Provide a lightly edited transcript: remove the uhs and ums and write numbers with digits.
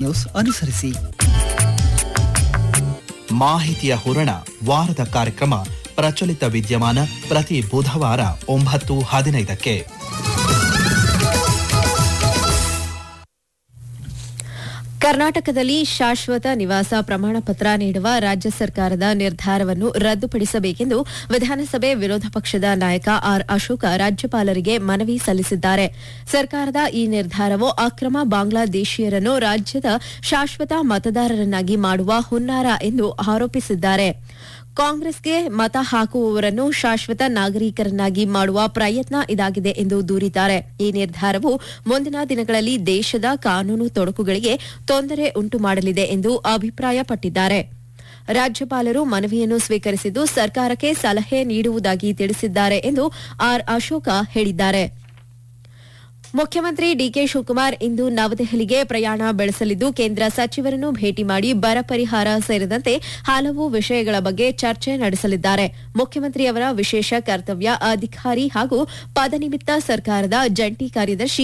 News ಅನುಸರಿಸಿ. ಮಾಹಿತಿಯ ಹೂರಣ ವಾರದ ಕಾರ್ಯಕ್ರಮ ಪ್ರಚಲಿತ ವಿದ್ಯಮಾನ ಪ್ರತಿ ಬುಧವಾರ 9:15ಕ್ಕೆ. ಕರ್ನಾಟಕದಲ್ಲಿ ಶಾಶ್ವತ ನಿವಾಸ ಪ್ರಮಾಣ ಪತ್ರ ನೀಡುವ ರಾಜ್ಯ ಸರ್ಕಾರದ ನಿರ್ಧಾರವನ್ನು ರದ್ದುಪಡಿಸಬೇಕೆಂದು ವಿಧಾನಸಭೆ ವಿರೋಧ ಪಕ್ಷದ ನಾಯಕ ಆರ್ ಅಶೋಕ ರಾಜ್ಯಪಾಲರಿಗೆ ಮನವಿ ಸಲ್ಲಿಸಿದ್ದಾರೆ. ಸರ್ಕಾರದ ಈ ನಿರ್ಧಾರವು ಅಕ್ರಮ ಬಾಂಗ್ಲಾದೇಶೀಯರನ್ನು ರಾಜ್ಯದ ಶಾಶ್ವತ ಮತದಾರರನ್ನಾಗಿ ಮಾಡುವ ಹುನ್ನಾರ ಎಂದು ಆರೋಪಿಸಿದ್ದಾರೆ. ಕಾಂಗ್ರೆಸ್ಗೆ ಮತ ಹಾಕುವವರನ್ನು ಶಾಶ್ವತ ನಾಗರಿಕರನ್ನಾಗಿ ಮಾಡುವ ಪ್ರಯತ್ನ ಇದಾಗಿದೆ ಎಂದು ದೂರಿದ್ದಾರೆ. ಈ ನಿರ್ಧಾರವು ಮುಂದಿನ ದಿನಗಳಲ್ಲಿ ದೇಶದ ಕಾನೂನು ತೊಡಕುಗಳಿಗೆ ತೊಂದರೆ ಉಂಟು ಮಾಡಲಿದೆ ಎಂದು ಅಭಿಪ್ರಾಯಪಟ್ಟಿದ್ದಾರೆ. ರಾಜ್ಯಪಾಲರು ಮನವಿಯನ್ನು ಸ್ವೀಕರಿಸಿದ್ದು ಸರ್ಕಾರಕ್ಕೆ ಸಲಹೆ ನೀಡುವುದಾಗಿ ತಿಳಿಸಿದ್ದಾರೆ ಎಂದು ಆರ್ ಅಶೋಕ ಹೇಳಿದ್ದಾರೆ. ಮುಖ್ಯಮಂತ್ರಿ ಡಿಕೆ ಶಿವಕುಮಾರ್ ಇಂದು ನವದೆಹಲಿಗೆ ಪ್ರಯಾಣ ಬೆಳೆಸಲಿದ್ದು ಕೇಂದ್ರ ಸಚಿವರನ್ನು ಭೇಟಿ ಮಾಡಿ ಬರ ಪರಿಹಾರ ಸೇರಿದಂತೆ ಹಲವು ವಿಷಯಗಳ ಬಗ್ಗೆ ಚರ್ಚೆ ನಡೆಸಲಿದ್ದಾರೆ. ಮುಖ್ಯಮಂತ್ರಿಯವರ ವಿಶೇಷ ಕರ್ತವ್ಯ ಅಧಿಕಾರಿ ಹಾಗೂ ಪದನಿಮಿತ್ತ ಸರ್ಕಾರದ ಜಂಟಿ ಕಾರ್ಯದರ್ಶಿ